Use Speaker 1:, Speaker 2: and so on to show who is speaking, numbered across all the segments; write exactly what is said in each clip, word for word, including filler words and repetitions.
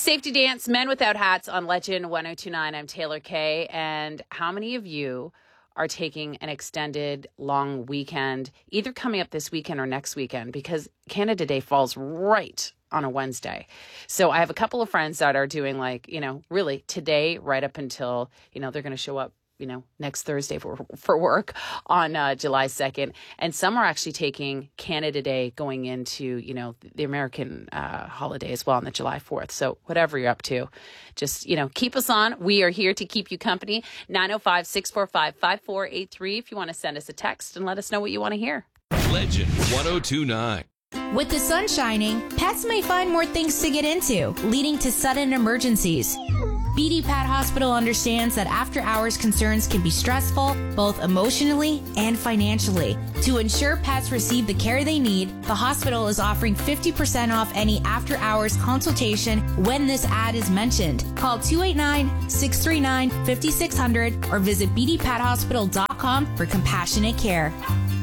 Speaker 1: Safety Dance, Men Without Hats on Legend one oh two nine. I'm Taylor Kay. And how many of you are taking an extended long weekend, either coming up this weekend or next weekend? Because Canada Day falls right on a Wednesday. So I have a couple of friends that are doing like, you know, really today right up until, you know, they're going to show up, you know, next Thursday for for work on uh, July second. And some are actually taking Canada Day going into, you know, the American uh, holiday as well on the July fourth. So whatever you're up to, just, you know, keep us on. We are here to keep you company. nine oh five, six four five, five four eight three if you want to send us a text and let us know what you want to hear.
Speaker 2: Legend one oh two nine.
Speaker 3: With the sun shining, pets may find more things to get into, leading to sudden emergencies. B D Pet Hospital understands that after-hours concerns can be stressful, both emotionally and financially. To ensure pets receive the care they need, the hospital is offering fifty percent off any after-hours consultation when this ad is mentioned. Call two eight nine, six three nine, five six zero zero or visit b d pet hospital dot com for compassionate care.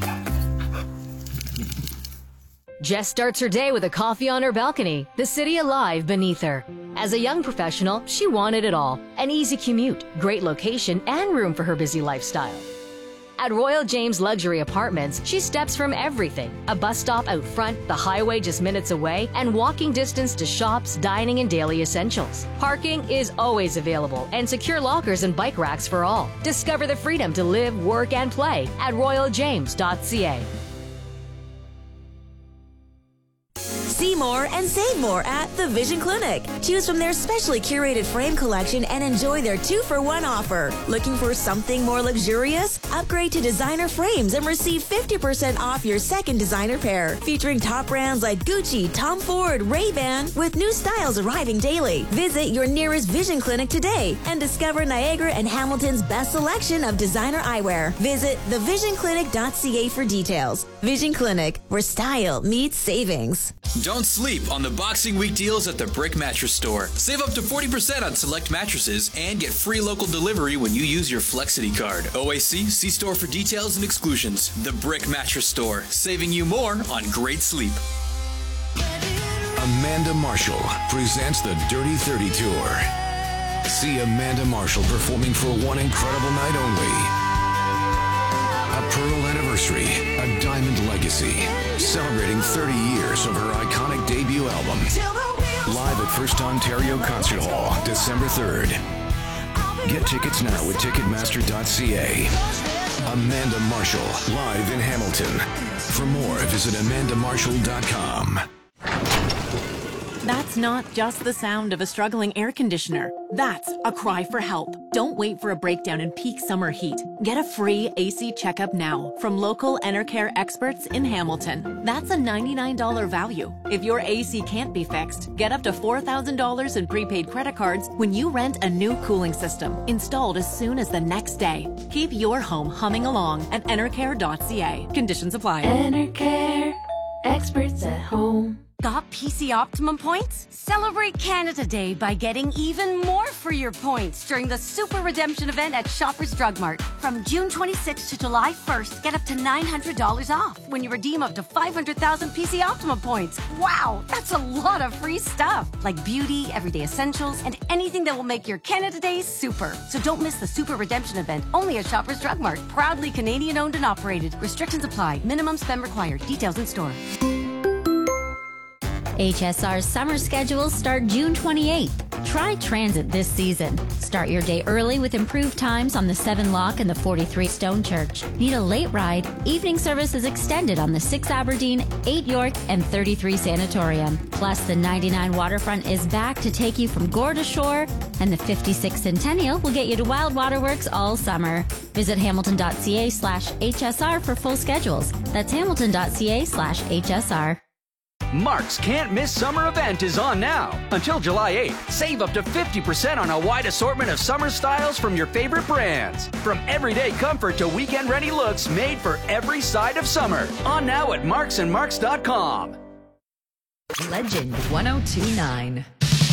Speaker 4: Jess starts her day with a coffee on her balcony, the city alive beneath her. As a young professional, she wanted it all. An easy commute, great location, and room for her busy lifestyle. At Royal James Luxury Apartments, she steps from everything. A bus stop out front, the highway just minutes away, and walking distance to shops, dining, and daily essentials. Parking is always available, and secure lockers and bike racks for all. Discover the freedom to live, work, and play at royal james dot c a.
Speaker 5: See more and save more at The Vision Clinic. Choose from their specially curated frame collection and enjoy their two-for-one offer. Looking for something more luxurious? Upgrade to designer frames and receive fifty percent off your second designer pair. Featuring top brands like Gucci, Tom Ford, Ray-Ban, with new styles arriving daily. Visit your nearest Vision Clinic today and discover Niagara and Hamilton's best selection of designer eyewear. Visit the vision clinic dot c a for details. Vision Clinic, where style meets savings.
Speaker 6: Don't sleep on the Boxing Week deals at the Brick Mattress Store. Save up to forty percent on select mattresses and get free local delivery when you use your Flexity card. O A C, see store for details and exclusions. The Brick Mattress Store, saving you more on great sleep.
Speaker 2: Amanda Marshall presents the Dirty thirty Tour. See Amanda Marshall performing for one incredible night only. A Pearl Anniversary, a Diamond Legacy, celebrating thirty years of her iconic debut album. Live at First Ontario Concert Hall, December third. Get tickets now at ticketmaster dot c a. Amanda Marshall, live in Hamilton. For more, visit amanda marshall dot com.
Speaker 7: That's not just the sound of a struggling air conditioner. That's a cry for help. Don't wait for a breakdown in peak summer heat. Get a free A C checkup now from local Enercare experts in Hamilton. That's a ninety-nine dollars value. If your A C can't be fixed, get up to four thousand dollars in prepaid credit cards when you rent a new cooling system, installed as soon as the next day. Keep your home humming along at enercare dot c a. Conditions apply.
Speaker 8: Enercare, experts at home.
Speaker 9: Got P C Optimum points? Celebrate Canada Day by getting even more for your points during the Super Redemption event at Shoppers Drug Mart. From June twenty-sixth to July first, get up to nine hundred dollars off when you redeem up to five hundred thousand P C Optimum points. Wow, that's a lot of free stuff, like beauty, everyday essentials, and anything that will make your Canada Day super. So don't miss the Super Redemption event, only at Shoppers Drug Mart. Proudly Canadian owned and operated. Restrictions apply. Minimum spend required. Details in store.
Speaker 3: H S R's summer schedules start June twenty-eighth. Try transit this season. Start your day early with improved times on the seven Lock and the forty-three Stone Church. Need a late ride? Evening service is extended on the six Aberdeen, eight York, and thirty-three Sanatorium. Plus, the ninety-nine Waterfront is back to take you from Gore to Shore, and the fifty-six Centennial will get you to Wild Waterworks all summer. Visit hamilton dot c a slash H S R for full schedules. That's hamilton dot c a slash H S R.
Speaker 10: Mark's Can't Miss Summer event is on now. Until July eighth, save up to fifty percent on a wide assortment of summer styles from your favorite brands. From everyday comfort to weekend-ready looks made for every side of summer. On now at marks and marks dot com.
Speaker 4: Legend one oh two nine.